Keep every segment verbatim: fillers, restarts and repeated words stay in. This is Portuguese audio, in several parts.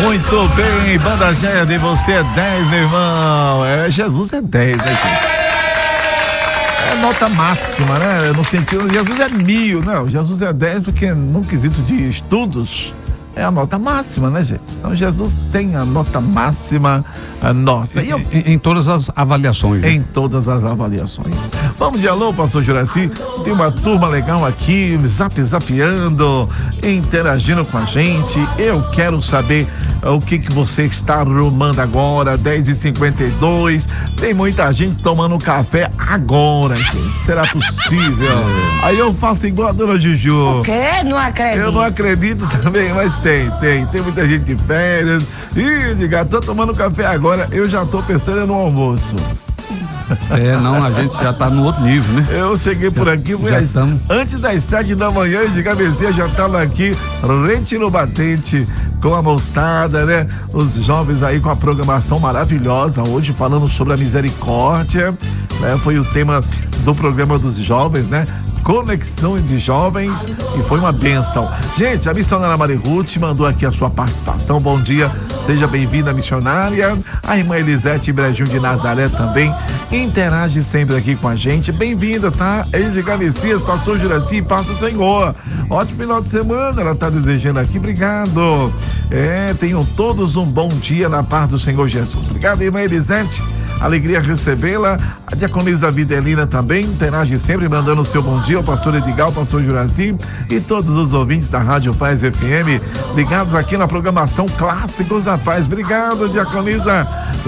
Muito bem, Banda Gerd, você é dez, meu irmão. É, Jesus é dez, né, gente? É nota máxima, né? No sentido, Jesus é mil, não, Jesus é dez porque no quesito de estudos é a nota máxima, né, gente? Então Jesus tem a nota máxima a nossa. E eu... em, em todas as avaliações. Em né? todas as avaliações. Vamos de alô, pastor Juraci. Tem uma turma legal aqui, zap zapeando, interagindo com a gente. Eu quero saber o que que você está arrumando agora, dez e cinquenta e dois. Tem muita gente tomando café agora, gente. Será possível? É. Aí eu faço igual a dona Juju. O quê? Não acredito. Eu não acredito também, mas tem, tem. Tem muita gente de férias. Ih, diga, tô tomando café agora, eu já tô pensando no almoço. É, não, a gente já tá no outro nível, né? Eu cheguei por aqui, já às, estamos... antes das sete da manhã, de cabecinha, já tava aqui, rente no batente, com a moçada, né? Os jovens aí com a programação maravilhosa, hoje falando sobre a misericórdia, né? Foi o tema do programa dos jovens, né? Conexão de Jovens, e foi uma bênção. Gente, a missionária Mari Ruth mandou aqui a sua participação. Bom dia, seja bem-vinda, missionária. A irmã Elisete Brejinho de Nazaré também interage sempre aqui com a gente. Bem-vinda, tá? Edgar Messias, pastor Juraci, paz do Senhor. Ótimo final de semana, ela tá desejando aqui. Obrigado. É, tenham todos um bom dia na paz do Senhor Jesus. Obrigado, irmã Elisete. Alegria recebê-la. A diaconisa Videlina também interage sempre, mandando o seu bom dia ao pastor Edgar, ao pastor Juraci e todos os ouvintes da Rádio Paz F M, ligados aqui na programação Clássicos da Paz. Obrigado, diaconisa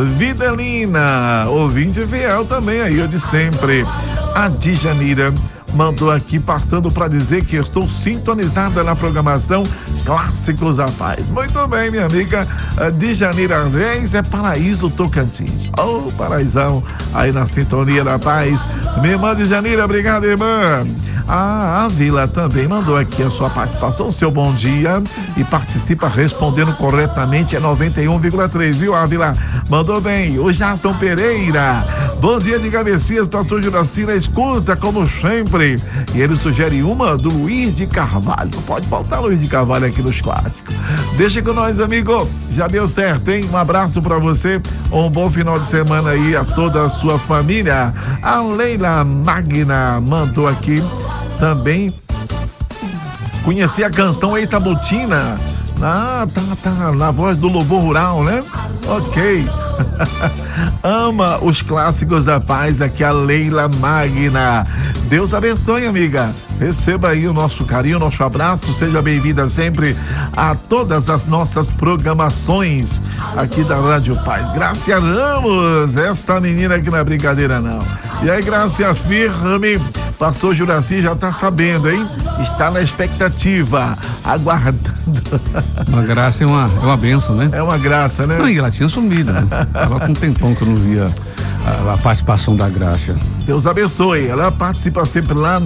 Videlina, ouvinte fiel também aí, eu de sempre. A Djanira mandou aqui, passando para dizer que eu estou sintonizada na programação Clássicos da Paz. Muito bem, minha amiga Djanira Reis, é Paraíso Tocantins. Ô, oh, paraísão, aí na sintonia da paz. Minha irmã Djanira, obrigado, irmã. A Ávila também mandou aqui a sua participação, seu bom dia, e participa respondendo corretamente, é noventa e um vírgula três, viu, Ávila? Mandou bem. O Jason Pereira, bom dia de Messias, pastor Juraci na escuta, como sempre. E ele sugere uma do Luiz de Carvalho. Não pode faltar Luiz de Carvalho aqui nos clássicos. Deixa com nós, amigo. Já deu certo, hein? Um abraço pra você. Um bom final de semana aí a toda a sua família. A Leila Magna mandou aqui também. Conheci a canção Eita Botina. Ah, tá, tá. Na voz do Louvor Rural, né? Ok. Ama os clássicos da paz, aqui a Leila Magna. Deus abençoe, amiga. Receba aí o nosso carinho, o nosso abraço. Seja bem-vinda sempre a todas as nossas programações aqui da Rádio Paz. Gracia Ramos, esta menina aqui não é brincadeira, não. E aí, Gracia, firme. Pastor Juraci já tá sabendo, hein? Está na expectativa, aguardando. Uma graça é uma, é uma bênção, né? É uma graça, né? Não, e ela tinha sumido, né? Tava com um tempão que eu não via a, a participação da Graça. Deus abençoe. Ela participa sempre lá